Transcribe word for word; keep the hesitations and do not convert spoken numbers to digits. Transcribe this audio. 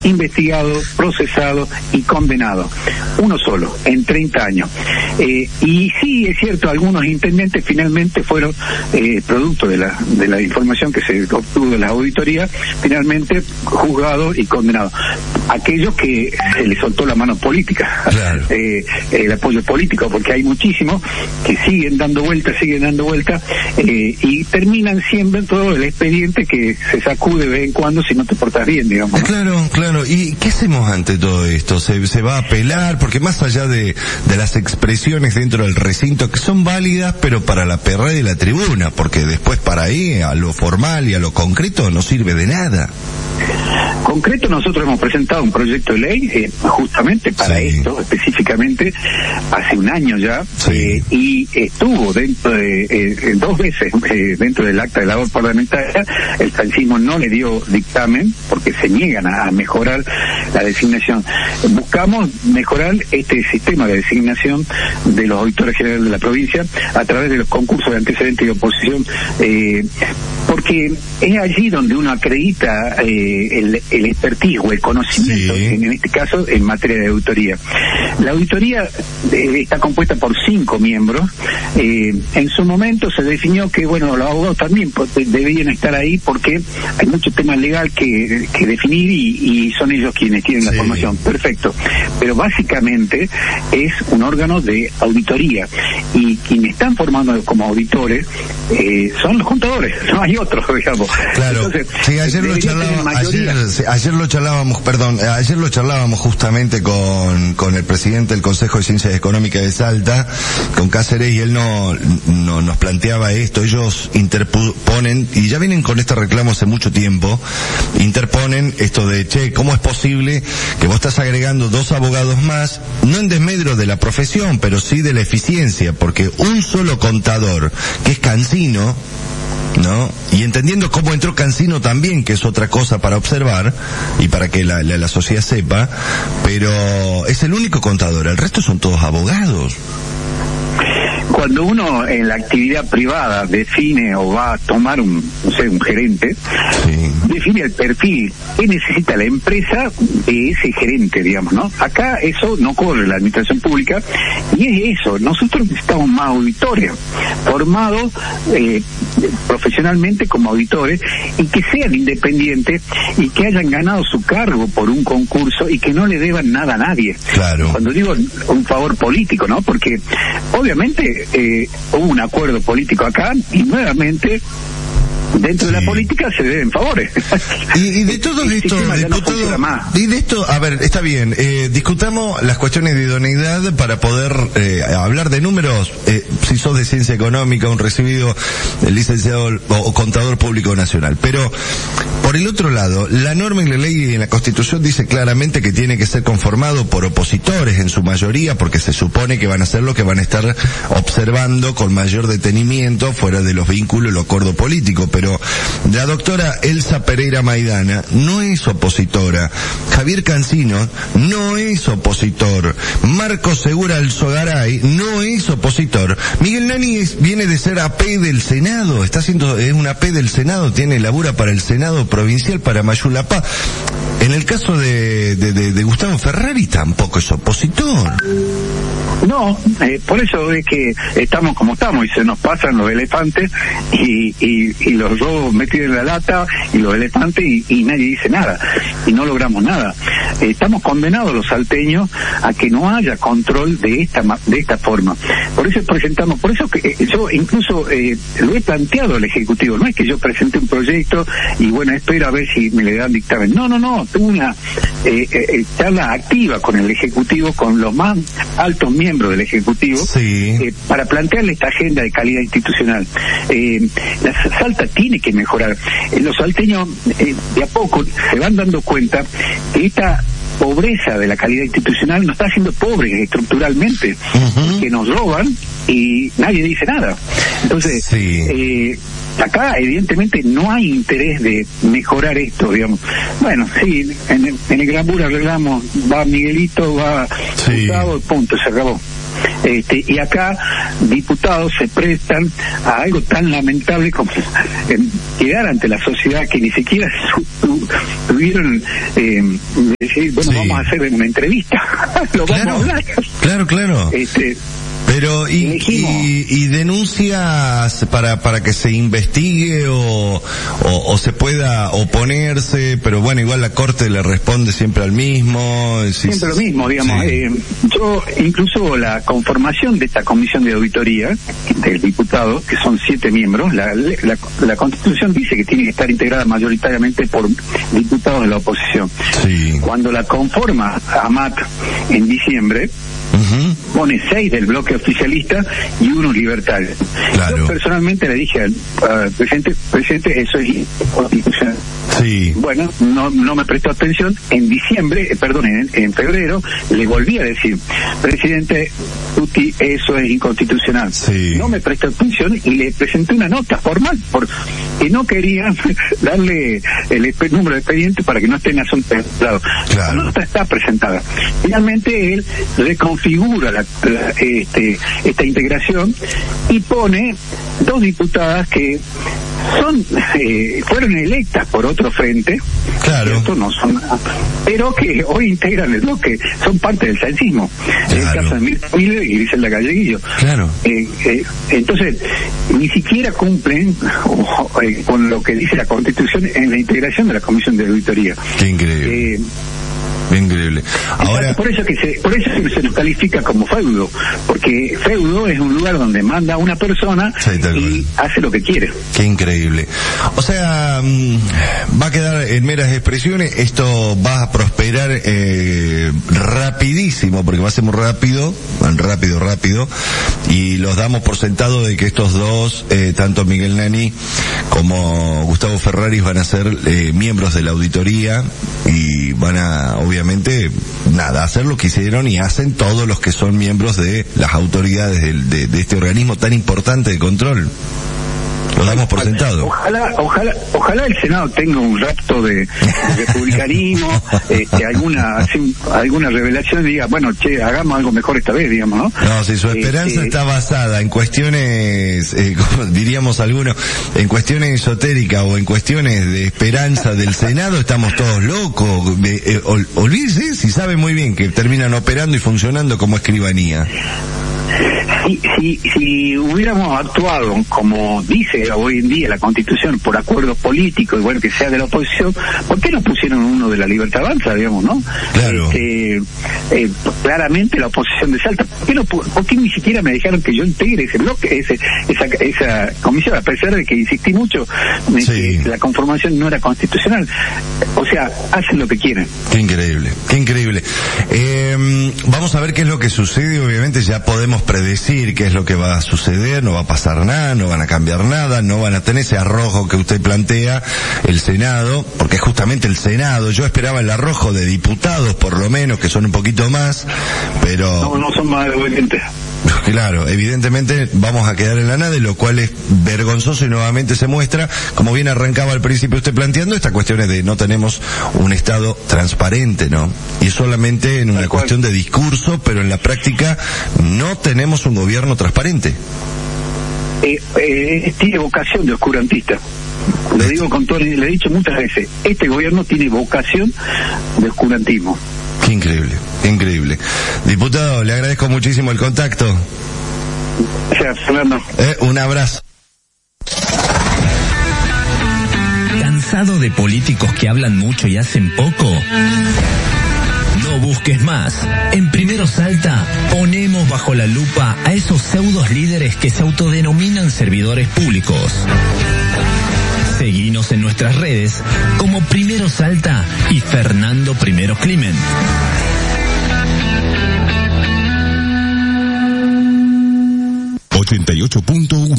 investigado, procesado y condenado. Uno solo, en treinta años. Eh, y sí, es cierto, algunos intendentes finalmente fueron, eh, producto de la de la información que se obtuvo de la auditoría, finalmente juzgados y condenados. Aquellos que se les soltó la mano política, claro. eh, el apoyo político, porque hay muchísimos que siguen dando vueltas, siguen dando vueltas, eh, y terminan siempre en todo el expediente que se sacude de vez en cuando si no te portas bien, digamos, ¿no? Claro, claro. ¿Y qué hacemos ante todo esto? ¿Se, se va a apelar? Porque más allá de, de las expresiones dentro del recinto, que son válidas, pero para la perra y la tribuna, porque después para ahí, a lo formal y a lo concreto, no sirve de nada. Concreto, nosotros hemos presentado un proyecto de ley eh, justamente para sí. esto, específicamente, hace un año ya, sí. eh, y estuvo dentro de, eh, dos veces eh, dentro del acta de labor parlamentaria. El francismo no le dio dictamen, porque se niegan a, a mejorar la designación. Buscamos mejorar este sistema de designación de los auditores generales de la provincia a través de los concursos de antecedentes y oposición, eh, porque es allí donde uno acredita eh, el, el expertise o el conocimiento, sí. en, en este caso, en materia de auditoría. La auditoría eh, está compuesta por cinco miembros. Eh, en su momento se definió que, bueno, los abogados también pues, debían estar ahí porque hay mucho tema legal que, que definir y, y son ellos quienes tienen sí. la formación. Perfecto. Pero básicamente es un órgano de auditoría y quienes están formando como auditores eh, son los contadores, no hay otros, digamos. Claro. Entonces, sí, ayer lo charlaba, ayer, ayer lo charlábamos, perdón, ayer lo charlábamos justamente con, con el presidente del Consejo de Ciencias Económicas de Salta, con Cáceres, y él no, no nos planteaba esto. Ellos interponen, y ya vienen con este reclamo hace mucho tiempo, interponen esto de, che, ¿cómo es posible que vos estás agregando dos abogados más, no en desmedro de la profesión, pero sí de la eficiencia, porque un solo contador, que es Cancino, ¿no? Y entendiendo cómo entró Cancino también, que es otra cosa para observar y para que la, la, la sociedad sepa, pero es el único contador, el resto son todos abogados. Cuando uno en la actividad privada define o va a tomar un, no sé, un gerente, sí. define el perfil que necesita la empresa de ese gerente, digamos, ¿no? Acá eso no corre la administración pública y es eso. Nosotros necesitamos más auditores formados eh, profesionalmente como auditores y que sean independientes y que hayan ganado su cargo por un concurso y que no le deban nada a nadie. Claro. Cuando digo un favor político, ¿no? Porque obviamente Eh, hubo un acuerdo político acá y nuevamente dentro sí. de la política se deben favores. Y, y de todo esto, de no todo, y de esto, a ver, está bien, eh, discutamos las cuestiones de idoneidad para poder eh, hablar de números. Eh, si sos de ciencia económica, un recibido eh, licenciado o, o contador público nacional. Pero, por el otro lado, la norma en la ley y en la Constitución dice claramente que tiene que ser conformado por opositores en su mayoría, porque se supone que van a ser lo que van a estar observando con mayor detenimiento fuera de los vínculos, el acuerdo político. Pero la doctora Elsa Pereira Maidana no es opositora, Javier Cancino no es opositor, Marcos Segura Alzogaray no es opositor, Miguel Nani es, viene de ser A P del Senado, está haciendo, es un A P del Senado, tiene labura para el Senado provincial, para Mayulapá. En el caso de, de, de, de Gustavo Ferrari tampoco es opositor. No, eh, por eso es que estamos como estamos y se nos pasan los elefantes y, y, y los robos metidos en la lata y los elefantes y, y nadie dice nada y no logramos nada. Eh, estamos condenados los salteños a que no haya control de esta de esta forma. Por eso presentamos, por eso que eh, yo incluso eh, lo he planteado al Ejecutivo. No es que yo presenté un proyecto y bueno, espero a ver si me le dan dictamen. No, no, no, tuve una eh, eh, charla activa con el Ejecutivo, con los más altos miembros del Ejecutivo, sí. eh, para plantearle esta agenda de calidad institucional. Eh, la Salta tiene que mejorar. Eh, los salteños eh, de a poco se van dando cuenta que esta pobreza de la calidad institucional nos está haciendo pobres estructuralmente, uh-huh. que nos roban y nadie dice nada. Entonces, sí. eh, acá evidentemente no hay interés de mejorar esto, digamos. Bueno, sí, en el, en el Gran Bura arreglamos, va Miguelito, va sí. Gustavo, punto, se acabó. Este, y acá diputados se prestan a algo tan lamentable como eh, quedar ante la sociedad que ni siquiera su, tu, tuvieron eh, decir, bueno, sí. vamos a hacer una entrevista, lo claro, vamos a hablar. Claro, claro. Este, Pero, ¿y, y, y denuncias para para que se investigue o, o, o se pueda oponerse? Pero bueno, igual la Corte le responde siempre al mismo. Si, siempre lo mismo, digamos. Sí. Eh, yo, incluso la conformación de esta comisión de auditoría del diputado, que son siete miembros, la, la, la Constitución dice que tiene que estar integrada mayoritariamente por diputados de la oposición. Sí. Cuando la conforma Amat en diciembre, Uh-huh. pone seis del bloque oficialista y uno libertario. Claro. Yo personalmente le dije al uh, presidente, presidente, eso es inconstitucional. Sí. Bueno, no no me prestó atención. En diciembre, eh, perdón, en, en febrero, le volví a decir, presidente Tuti, eso es inconstitucional. Sí. No me prestó atención y le presenté una nota formal porque no quería darle el número de expediente para que no esté en asunto claro. La nota está presentada. Finalmente él reconfigura la, la, este, esta integración y pone dos diputadas que son eh, fueron electas por otro frente, claro, no son, pero que hoy integran el bloque, son parte del salcismo. Claro. En el caso de Mirta Miller y Griselda Galleguillo. Claro. Eh, eh, entonces, ni siquiera cumplen o, eh, con lo que dice la Constitución en la integración de la Comisión de Auditoría. Qué increíble. Eh, Increíble. Ahora, por eso que se, por eso que se nos califica como feudo, porque feudo es un lugar donde manda una persona sí, y hace lo que quiere. Qué increíble. O sea, va a quedar en meras expresiones, esto va a prosperar eh, rapidísimo, porque va a ser muy rápido, rápido, rápido, y los damos por sentado de que estos dos, eh, tanto Miguel Nani como Gustavo Ferraris, van a ser eh, miembros de la auditoría y van a, obviamente, obviamente, nada, hacer lo que hicieron y hacen todos los que son miembros de las autoridades de, de, de este organismo tan importante de control. Lo damos por sentado. Ojalá, ojalá, ojalá el Senado tenga un rapto de, de republicanismo, este, alguna, así, alguna revelación y diga, bueno, che, hagamos algo mejor esta vez, digamos, ¿no? No, si su esperanza este, está basada en cuestiones, eh, como diríamos algunos, en cuestiones esotéricas o en cuestiones de esperanza del Senado, estamos todos locos. Eh, eh, ol, olvídese si sabe muy bien que terminan operando y funcionando como escribanía. Si, si, si hubiéramos actuado como dice hoy en día la Constitución por acuerdos políticos y bueno, que sea de la oposición, ¿por qué no pusieron uno de la Libertad Avanza, digamos, no? Claro. Este, eh, claramente la oposición de Salta. ¿Por qué, no, ¿Por qué ni siquiera me dejaron que yo integre ese bloque, ese, esa, esa comisión, a pesar de que insistí mucho en sí. que la conformación no era constitucional? O sea, hacen lo que quieren. Qué increíble, qué increíble. Eh, vamos a ver qué es lo que sucede, obviamente ya podemos predecir qué es lo que va a suceder, no va a pasar nada, no van a cambiar nada, no van a tener ese arrojo que usted plantea, el Senado, porque es justamente el Senado, yo esperaba el arrojo de diputados por lo menos, que son un poquito más, pero... No, no son más obviamente. Claro, evidentemente vamos a quedar en la nada, lo cual es vergonzoso y nuevamente se muestra, como bien arrancaba al principio usted planteando, esta cuestión es de no tenemos un Estado transparente, ¿no? Y solamente en una cuestión de discurso, pero en la práctica no tenemos un gobierno transparente. Eh, eh, tiene vocación de oscurantista. Lo digo con todo, le he dicho muchas veces, este gobierno tiene vocación de oscurantismo. Qué increíble, qué increíble. Diputado, le agradezco muchísimo el contacto. Gracias, Fernando. Eh, un abrazo. ¿Cansado de políticos que hablan mucho y hacen poco? No busques más. En Primero Salta ponemos bajo la lupa a esos pseudos líderes que se autodenominan servidores públicos. Seguinos en nuestras redes como Primero Salta y Fernando Primero Climent. ochenta y ocho punto uno